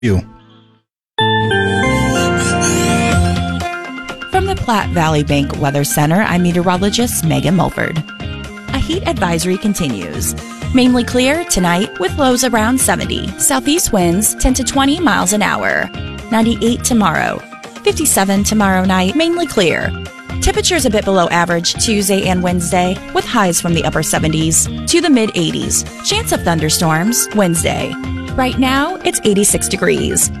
You. From the Platte Valley Bank Weather Center, I'm meteorologist Megan Mulford. A heat advisory continues. Mainly clear tonight with lows around 70. Southeast winds 10 to 20 miles an hour. 98 tomorrow. 57 tomorrow night, mainly clear. Temperatures a bit below average Tuesday and Wednesday, with highs from the upper 70s to the mid 80s. Chance of thunderstorms Wednesday. Right now, it's 86 degrees.